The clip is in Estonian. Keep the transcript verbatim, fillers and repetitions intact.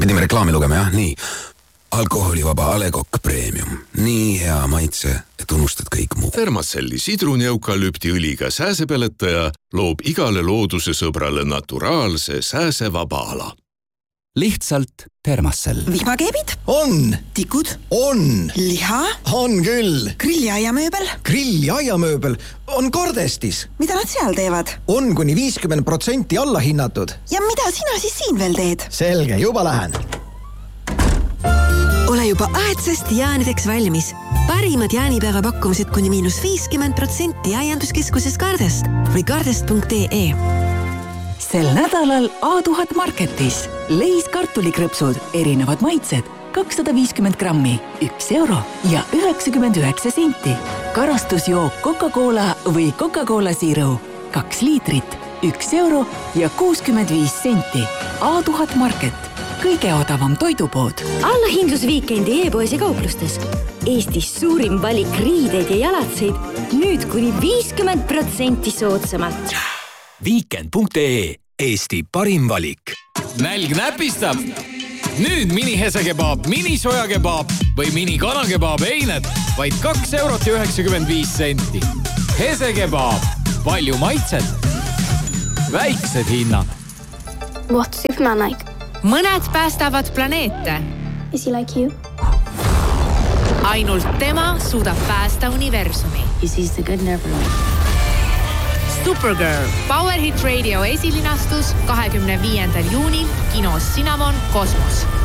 pidime reklaami lugema, jah? Nii. Alkoholivaba A Le Coq Premium. Nii hea maitse, et unustad kõik muu. Thermacelli sidruneukalüpti õliga sääsepeletaja loob igale looduse sõbrale naturaalse sääsevaba ala. Lihtsalt Thermacell. Vihmakeebid? On. Tikud? On. Liha? On küll. Grilliaiamööbel? Grilliaiamööbel on Kordestis. Mida nad seal teevad? On kuni viiskümmend protsenti alla hinnatud. Ja mida sina siis siin veel teed? Selge, juba lähen. Ole juba aedsast jäänideks valmis. Parimad jäänipääva pakkumised kuni miinus viiskümmend protsenti aianduskeskuses Kardest või kardest punkt ee. Sel nädalal A tuhat Marketis. Leis kartulikrõpsud, erinevad maitsed, kakssada viiskümmend grammi, üks euro ja üheksakümmend üheksa senti. Karastusjook Coca-Cola või Coca-Cola Zero, kaks liitrit, üks euro ja kuuskümmend viis senti. A tuhat Market. Kõige odavam toidupood. Allahindlusviikendi e-poes ja kauplustes. Eestis suurim valik riideid ja jalatseid. Nüüd kuni viiskümmend protsenti soodsamalt. Weekend punkt ee. Eesti parim valik. Nälg näpistab. Nüüd mini hesekebaab, mini sojakebaab või mini kanakebaab eined vaid kaks eurot ja üheksakümmend viis senti. Hesekebaab. Palju maitset. Väiksed hinnad. What's Superman like? Mõned päästavad planeete. Is he like you? Ainult tema suudab päästa universumi. He sees the good in everyone. Supergirl. Power Hit Radio esilinastus kahekümne viiendal juunil kinos Cinnamon Kosmos.